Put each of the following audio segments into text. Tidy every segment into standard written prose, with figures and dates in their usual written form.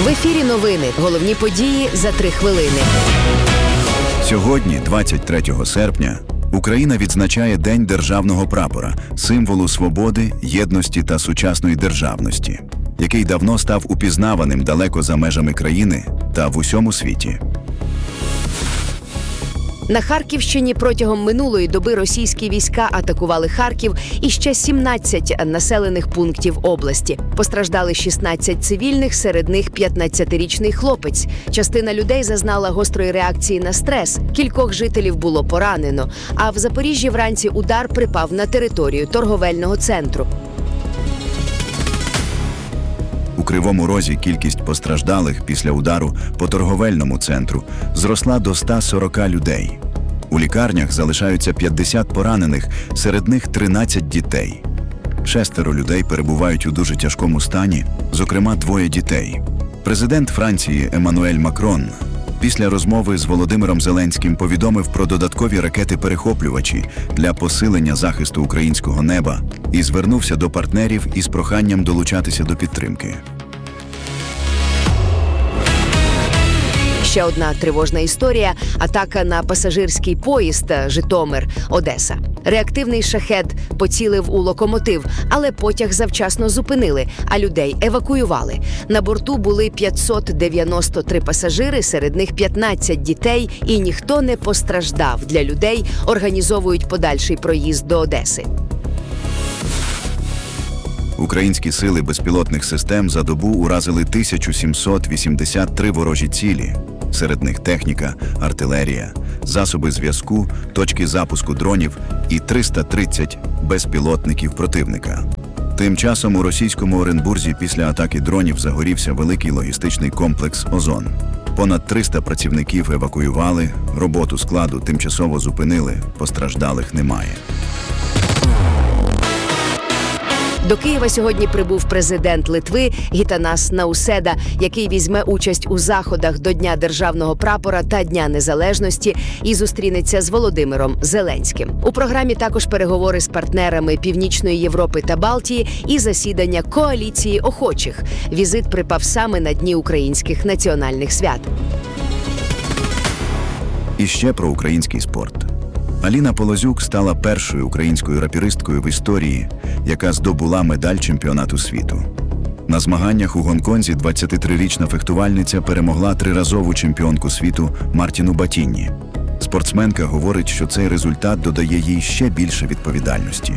ефірі новини. Головні події за 3 хвилини. Сьогодні, 23 серпня, Україна відзначає День державного прапора, символу свободи, єдності та сучасної державності, який давно став упізнаваним далеко за межами країни та в усьому світі. На Харківщині протягом минулої доби російські війська атакували Харків і ще 17 населених пунктів області. Постраждали 16 цивільних, серед них 15-річний хлопець. Частина людей зазнала гострої реакції на стрес. Кількох жителів було поранено. А в Запоріжжі вранці удар припав на територію торговельного центру. У Кривому Розі кількість постраждалих після удару по торговельному центру зросла до 140 людей. У лікарнях залишаються 50 поранених, серед них 13 дітей. 6 людей перебувають у дуже тяжкому стані, зокрема 2 дітей. Президент Франції Еммануель Макрон після розмови з Володимиром Зеленським повідомив про додаткові ракети-перехоплювачі для посилення захисту українського неба і звернувся до партнерів із проханням долучатися до підтримки. Ще одна тривожна історія – атака на пасажирський поїзд Житомир-Одеса. Реактивний шахед поцілив у локомотив, але потяг завчасно зупинили, а людей евакуювали. На борту були 593 пасажири, серед них 15 дітей, і ніхто не постраждав. Для людей організовують подальший проїзд до Одеси. Українські сили безпілотних систем за добу уразили 1783 ворожі цілі. Серед них техніка, артилерія, засоби зв'язку, точки запуску дронів і 330 безпілотників противника. Тим часом у російському Оренбурзі після атаки дронів загорівся великий логістичний комплекс «Озон». Понад 300 працівників евакуювали, роботу складу тимчасово зупинили, постраждалих немає. До Києва сьогодні прибув президент Литви Гітанас Науседа, який візьме участь у заходах до Дня державного прапора та Дня незалежності і зустрінеться з Володимиром Зеленським. У програмі також переговори з партнерами Північної Європи та Балтії і засідання коаліції охочих. Візит припав саме на дні українських національних свят. І ще про український спорт. Аліна Полозюк стала першою українською рапіристкою в історії, яка здобула медаль чемпіонату світу. На змаганнях у Гонконзі 23-річна фехтувальниця перемогла 3-разову чемпіонку світу Мартіну Батінні. Спортсменка говорить, що цей результат додає їй ще більше відповідальності.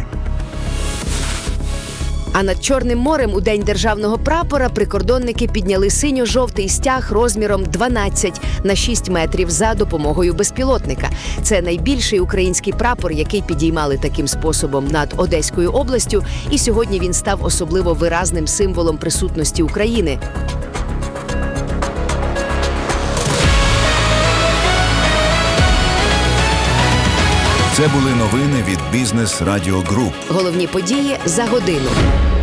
А над Чорним морем у День державного прапора прикордонники підняли синьо-жовтий стяг розміром 12 на 6 метрів за допомогою безпілотника. Це найбільший український прапор, який підіймали таким способом над Одеською областю, і сьогодні він став особливо виразним символом присутності України. Це були новини від Бізнес Радіо Груп. Головні події за годину.